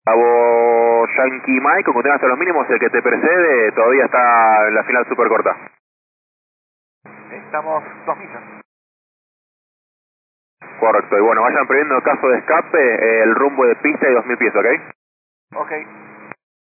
Bravo Yankee Mike, con contención hasta los mínimos, el que te precede todavía está en la final super corta. Estamos 2 millas. Correcto, y bueno, vayan previendo en caso de escape el rumbo de pista y 2000 pies, ¿ok? Ok.